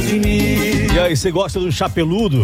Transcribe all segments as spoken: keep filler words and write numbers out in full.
E aí, você gosta do chapeludo?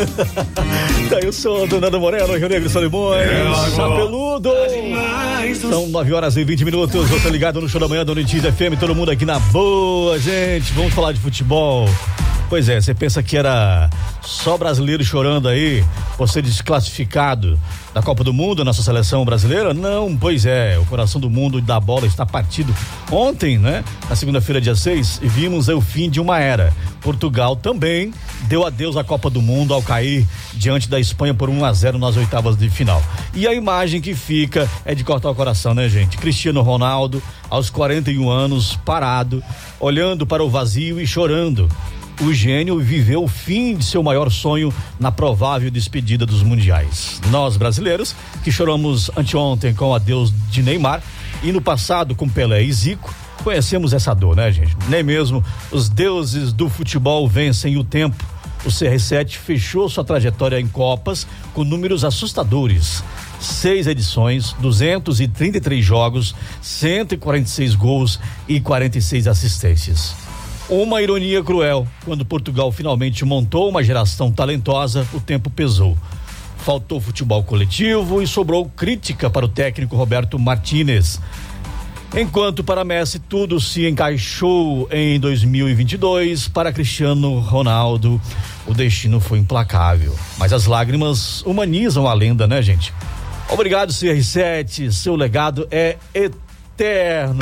Eu sou o Nando Moreno, Rio Negro Solimões. É chapeludo! São nove horas e vinte minutos. Você ligado no Show da Manhã do Notícia F M. Todo mundo aqui na boa, gente. Vamos falar de futebol. Pois é, você pensa que era só brasileiro chorando aí, você desclassificado da Copa do Mundo, nossa seleção brasileira? Não, pois é, o coração do mundo da bola está partido. Ontem, né, na segunda-feira, dia seis, vimos o fim de uma era. Portugal também deu adeus à Copa do Mundo ao cair diante da Espanha por um a zero nas oitavas de final. E a imagem que fica é de cortar o coração, né, gente? Cristiano Ronaldo, aos quarenta e um anos, parado, olhando para o vazio e chorando. O gênio viveu o fim de seu maior sonho na provável despedida dos mundiais. Nós, brasileiros, que choramos anteontem com o adeus de Neymar e no passado com Pelé e Zico, conhecemos essa dor, né, gente? Nem mesmo os deuses do futebol vencem o tempo. O C R sete fechou sua trajetória em Copas com números assustadores. Seis edições, duzentos e trinta e três jogos, cento e quarenta e seis gols e quarenta e seis assistências. Uma ironia cruel, quando Portugal finalmente montou uma geração talentosa, o tempo pesou. Faltou futebol coletivo e sobrou crítica para o técnico Roberto Martínez. Enquanto para Messi tudo se encaixou em dois mil e vinte e dois, para Cristiano Ronaldo o destino foi implacável. Mas as lágrimas humanizam a lenda, né, gente? Obrigado, C R sete, seu legado é eterno.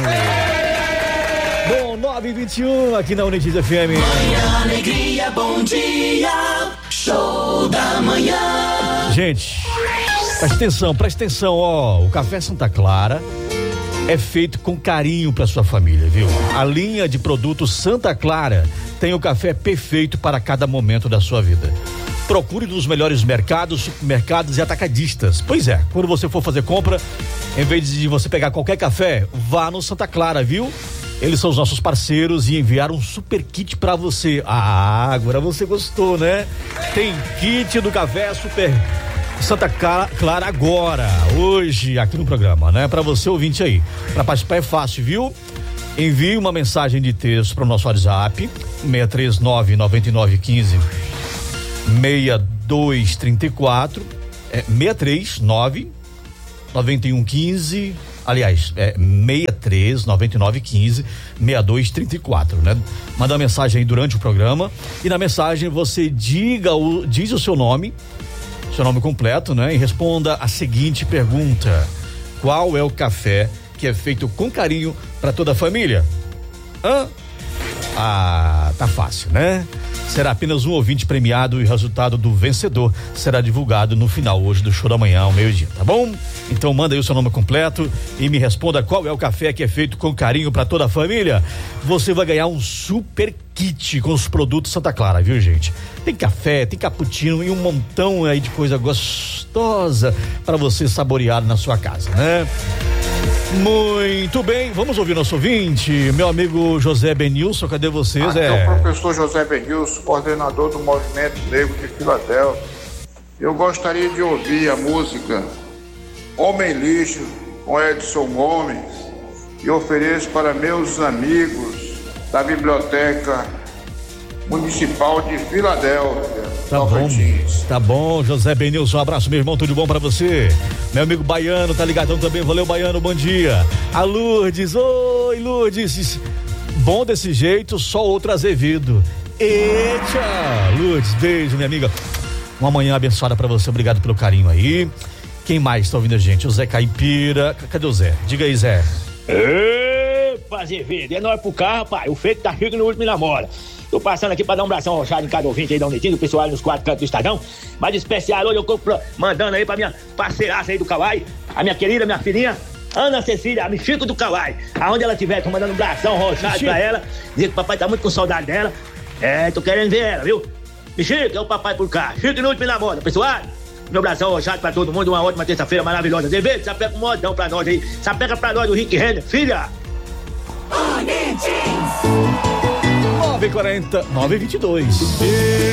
Bom, nove e vinte e um aqui na Unitis F M. Manhã, alegria, bom dia, show da manhã. Gente, presta atenção, presta atenção, ó, o Café Santa Clara é feito com carinho para sua família, viu? A linha de produtos Santa Clara tem o café perfeito para cada momento da sua vida. Procure nos melhores mercados, supermercados e atacadistas. Pois é, quando você for fazer compra, em vez de você pegar qualquer café, vá no Santa Clara, viu? Eles são os nossos parceiros e enviaram um super kit pra você. Ah, agora você gostou, né? Tem kit do café super Santa Clara agora, hoje, aqui no programa, né? Pra você ouvinte aí. Pra participar é fácil, viu? Envie uma mensagem de texto para o nosso WhatsApp, seis três nove, nove nove um cinco, seis dois três quatro, é seis três nove, nove um um cinco, aliás, é seis três nove nove um cinco, seis dois três quatro, né? Manda uma mensagem aí durante o programa e na mensagem você diga o, diz o seu nome, seu nome completo, né? E responda a seguinte pergunta: qual é o café que é feito com carinho para toda a família? Hã? Ah, tá fácil, né? Será apenas um ouvinte premiado e o resultado do vencedor será divulgado no final hoje do Show da Manhã ao meio-dia, tá bom? Então manda aí o seu nome completo e me responda qual é o café que é feito com carinho para toda a família. Você vai ganhar um super kit com os produtos Santa Clara, viu, gente? Tem café, tem cappuccino e um montão aí de coisa gostosa para você saborear na sua casa, né? Muito bem, vamos ouvir nosso ouvinte, meu amigo José Benilson, cadê vocês? Aqui é é o professor José Benilson, coordenador do Movimento Negro de Filadélfia. Eu gostaria de ouvir a música Homem Lixo com Edson Gomes e ofereço para meus amigos da Biblioteca Municipal de Filadélfia. Tá bom, tá bom, José Benilson, um abraço, meu irmão, tudo bom pra você? Meu amigo Baiano, tá ligadão também, valeu, Baiano, bom dia. A Lourdes, oi, Lourdes, bom desse jeito, só outro Azevedo. Eita, Lourdes, beijo, minha amiga, uma manhã abençoada pra você, obrigado pelo carinho aí. Quem mais tá ouvindo a gente? O Zé Caipira, cadê o Zé? Diga aí, Zé. Epa, Azevedo, é nóis pro carro, pai, o feito tá chique no último namora. Tô passando aqui pra dar um bração rochado em cada ouvinte aí da Unitinho, o pessoal aí nos quatro cantos do Estadão. Mas especial hoje eu tô mandando aí pra minha parceiraça aí do Kawai, a minha querida, minha filhinha, Ana Cecília, a Michico do Kawai. Aonde ela estiver, tô mandando um bração rochado pra ela, dizer que o papai tá muito com saudade dela. É, tô querendo ver ela, viu? Michico, é o papai por cá. Chico inútil na moda, pessoal. Meu bração rochado pra todo mundo, uma ótima terça-feira maravilhosa. Azevedo, sapeca um modão pra nós aí. Sapeca pra nós do Rick Renner, filha. Unitis. nove e quarenta, nove e vinte e dois.